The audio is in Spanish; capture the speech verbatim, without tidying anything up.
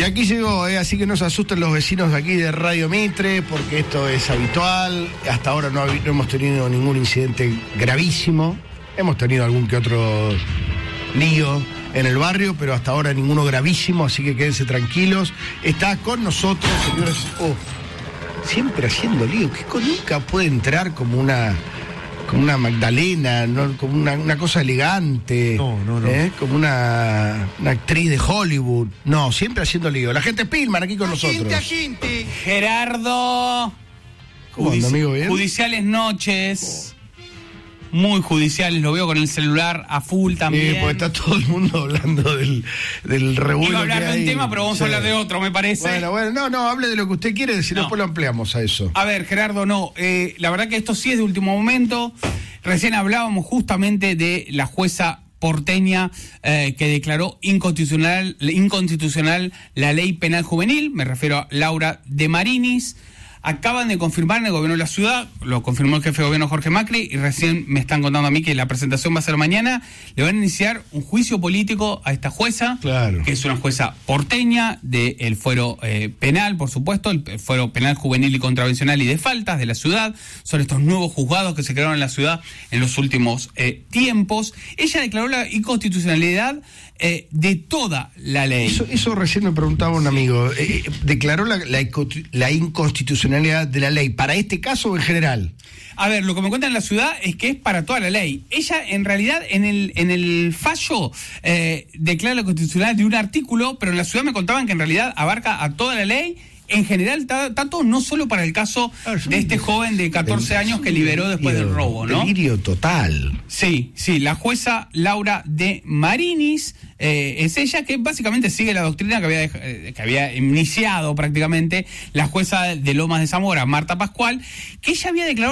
Y aquí llegó, eh, así que no se asusten los vecinos de aquí de Radio Mitre, porque esto es habitual. Hasta ahora no, no hemos tenido ningún incidente gravísimo. Hemos tenido algún que otro lío en el barrio, pero hasta ahora ninguno gravísimo, así que quédense tranquilos. Está con nosotros, señores. Oh, siempre haciendo lío, que nunca puede entrar como una... como una Magdalena, ¿no? Como una, una cosa elegante, no, no, no. ¿eh? Como una, una actriz de Hollywood. No, siempre haciendo lío. La gente Pillman aquí con nosotros. Gente, gente. Gerardo. ¿Cómo anda, amigo? ¿Bien? Judiciales noches. Muy judiciales, lo veo con el celular a full también. Sí, porque está todo el mundo hablando del, del revuelo. Iba a hablar que de un hay. tema, pero vamos Sí. a hablar de otro, me parece. Bueno, bueno, no, no, hable de lo que usted quiere, si no, No. después lo ampliamos a eso. A ver, Gerardo, no, eh, la verdad que esto sí es de último momento. Recién hablábamos justamente de la jueza porteña eh, que declaró inconstitucional, inconstitucional la ley penal juvenil, me refiero a Laura de Marinis. Acaban de confirmar en el gobierno de la ciudad, lo confirmó el jefe de gobierno Jorge Macri, y recién me están contando a mí que la presentación va a ser mañana. Le van a iniciar un juicio político a esta jueza, Claro. que es una jueza porteña del fuero eh, penal, por supuesto, el, el fuero penal juvenil y contravencional y de faltas de la ciudad. Son estos nuevos juzgados que se crearon en la ciudad en los últimos eh, tiempos. Ella declaró la inconstitucionalidad eh, de toda la ley. Eso, eso recién me preguntaba un amigo. Eh, ¿Declaró la, la, la inconstitucionalidad de la ley para este caso o en general? A ver, lo que me cuentan en la ciudad es que es para toda la ley. Ella, en realidad, en el en el fallo eh, declara la constitucionalidad de un artículo, pero en la ciudad me contaban que en realidad abarca a toda la ley. En general, ta- tanto no solo para el caso de este joven de catorce años que liberó después del robo, ¿no? Delirio total. Sí, sí, la jueza Laura de Marinis eh, es ella que básicamente sigue la doctrina que había, dej- eh, que había iniciado prácticamente la jueza de Lomas de Zamora, Marta Pascual, que ella había declarado